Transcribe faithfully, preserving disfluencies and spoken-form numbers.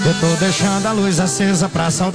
Eu tô deixando a luz acesa pra saltar.